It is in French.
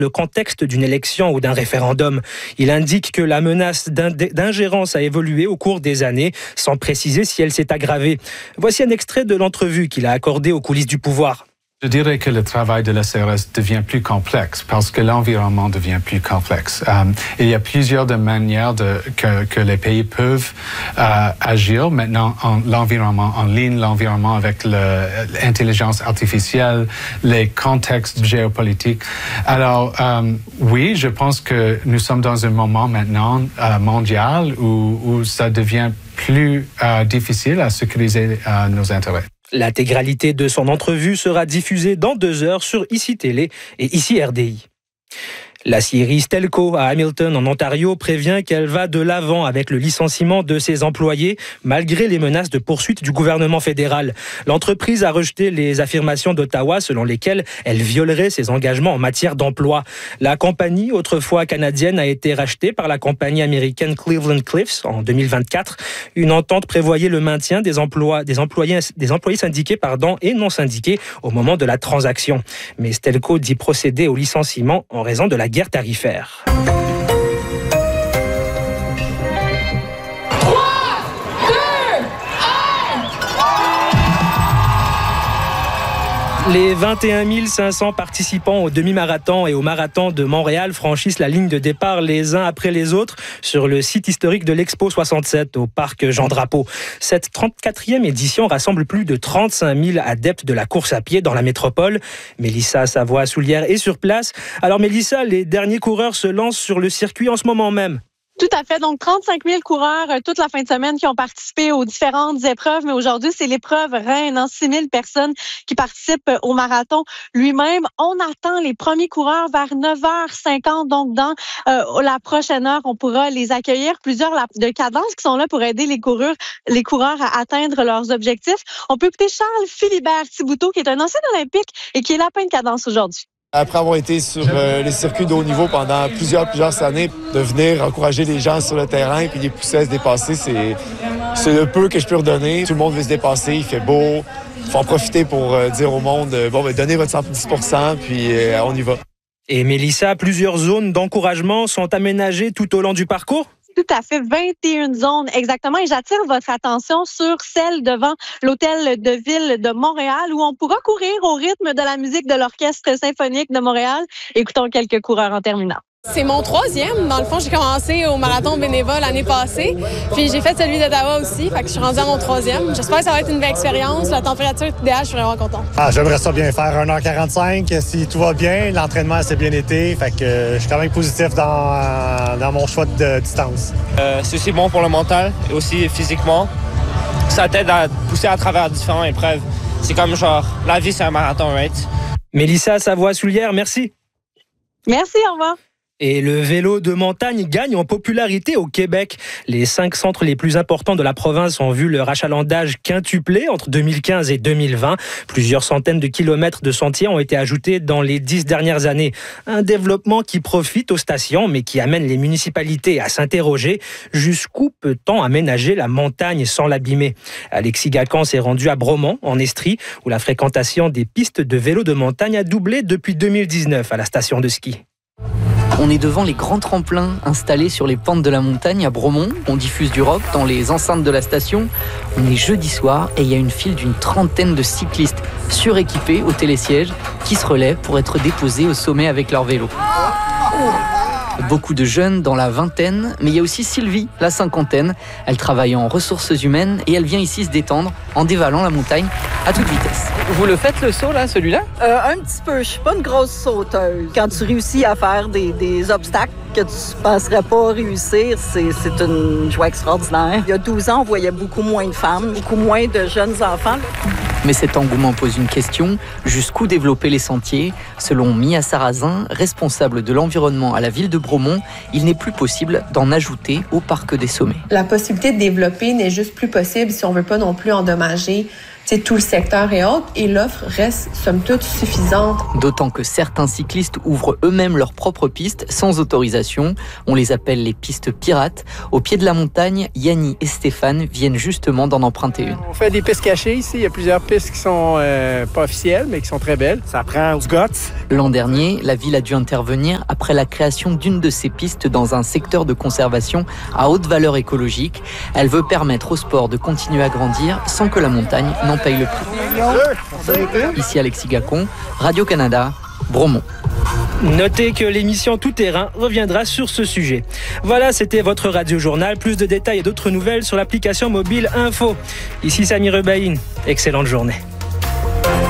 le contexte d'une élection ou d'un référendum. Il indique que la menace d'ingérence a évolué au cours des années, sans préciser si elle s'est aggravée. Voici un extrait de l'entrevue qu'il a accordée aux coulisses du pouvoir. Je dirais que le travail de la CRS devient plus complexe parce que l'environnement devient plus complexe. Il y a plusieurs manières que les pays peuvent agir maintenant l'environnement en ligne, l'environnement avec l'intelligence artificielle, les contextes géopolitiques. Alors, oui, je pense que nous sommes dans un moment maintenant mondial où ça devient plus difficile à sécuriser nos intérêts. L'intégralité de son entrevue sera diffusée dans 2 heures sur ICI Télé et ICI RDI. L'aciérie Stelco à Hamilton, en Ontario, prévient qu'elle va de l'avant avec le licenciement de ses employés, malgré les menaces de poursuite du gouvernement fédéral. L'entreprise a rejeté les affirmations d'Ottawa selon lesquelles elle violerait ses engagements en matière d'emploi. La compagnie, autrefois canadienne, a été rachetée par la compagnie américaine Cleveland Cliffs en 2024. Une entente prévoyait le maintien des employés syndiqués et non syndiqués au moment de la transaction. Mais Stelco dit procéder au licenciement en raison de la guerre tarifaire. Les 21 500 participants au demi-marathon et au marathon de Montréal franchissent la ligne de départ les uns après les autres sur le site historique de l'Expo 67 au parc Jean-Drapeau. Cette 34e édition rassemble plus de 35 000 adeptes de la course à pied dans la métropole. Mélissa Savoie-Soulière est sur place. Alors Mélissa, les derniers coureurs se lancent sur le circuit en ce moment même. Tout à fait. Donc, 35 000 coureurs toute la fin de semaine qui ont participé aux différentes épreuves. Mais aujourd'hui, c'est l'épreuve reine. 6 000 personnes qui participent au marathon lui-même. On attend les premiers coureurs vers 9h50. Donc, dans la prochaine heure, on pourra les accueillir. Plusieurs de cadences qui sont là pour aider les coureurs à atteindre leurs objectifs. On peut écouter Charles Philibert Thibouteau, qui est un ancien olympique et qui est lapin de cadence aujourd'hui. Après avoir été sur les circuits de haut niveau pendant plusieurs années, de venir encourager les gens sur le terrain et puis les pousser à se dépasser, c'est le peu que je peux redonner. Tout le monde veut se dépasser, il fait beau. Il faut en profiter pour dire au monde, donnez votre 110%, puis on y va. Et Mélissa, plusieurs zones d'encouragement sont aménagées tout au long du parcours? Tout à fait, 21 zones exactement. Et j'attire votre attention sur celle devant l'Hôtel de Ville de Montréal où on pourra courir au rythme de la musique de l'Orchestre symphonique de Montréal. Écoutons quelques coureurs en terminant. C'est mon 3e. Dans le fond, j'ai commencé au marathon bénévole l'année passée. Puis j'ai fait celui d'Ottawa aussi. Fait que je suis rendue à mon 3e. J'espère que ça va être une belle expérience. La température est idéale. Je suis vraiment contente. J'aimerais ça bien faire 1h45. Si tout va bien, l'entraînement s'est bien été. Fait que je suis quand même positif dans mon choix de distance. C'est aussi bon pour le mental et aussi physiquement. Ça t'aide à pousser à travers différentes épreuves. C'est comme la vie, c'est un marathon, right? Mélissa Savoie-Soulière, merci. Merci, au revoir. Et le vélo de montagne gagne en popularité au Québec. Les 5 centres les plus importants de la province ont vu leur achalandage quintuplé entre 2015 et 2020. Plusieurs centaines de kilomètres de sentiers ont été ajoutés dans les 10 dernières années. Un développement qui profite aux stations, mais qui amène les municipalités à s'interroger jusqu'où peut-on aménager la montagne sans l'abîmer. Alexis Gacan s'est rendu à Bromont, en Estrie, où la fréquentation des pistes de vélo de montagne a doublé depuis 2019 à la station de ski. On est devant les grands tremplins installés sur les pentes de la montagne à Bromont. On diffuse du rock dans les enceintes de la station. On est jeudi soir et il y a une file d'une trentaine de cyclistes suréquipés au télésiège qui se relaient pour être déposés au sommet avec leur vélo. Beaucoup de jeunes dans la vingtaine, mais il y a aussi Sylvie, la cinquantaine. Elle travaille en ressources humaines et elle vient ici se détendre en dévalant la montagne à toute vitesse. Vous le faites le saut là, celui-là? Un petit peu, je suis pas une grosse sauteuse. Quand tu réussis à faire des obstacles que tu penserais pas réussir, c'est une joie extraordinaire. Il y a 12 ans, on voyait beaucoup moins de femmes, beaucoup moins de jeunes enfants. Mais cet engouement pose une question, jusqu'où développer les sentiers? Selon Mia Sarrazin, responsable de l'environnement à la ville de Bromont, il n'est plus possible d'en ajouter au parc des sommets. La possibilité de développer n'est juste plus possible si on veut pas non plus endommager tout le secteur et autres, et l'offre reste somme toute suffisante. D'autant que certains cyclistes ouvrent eux-mêmes leurs propres pistes sans autorisation. On les appelle les pistes pirates. Au pied de la montagne, Yanni et Stéphane viennent justement d'en emprunter une. On fait des pistes cachées ici. Il y a plusieurs pistes qui sont pas officielles, mais qui sont très belles. Ça prend du guts. L'an dernier, la ville a dû intervenir après la création d'une de ces pistes dans un secteur de conservation à haute valeur écologique. Elle veut permettre au sport de continuer à grandir sans que la montagne n'en paye le prix. Ici Alexis Gacon, Radio-Canada, Bromont. Notez que l'émission Tout Terrain reviendra sur ce sujet. Voilà, c'était votre Radio-Journal. Plus de détails et d'autres nouvelles sur l'application mobile Info. Ici Sami Rebaïn. Excellente journée.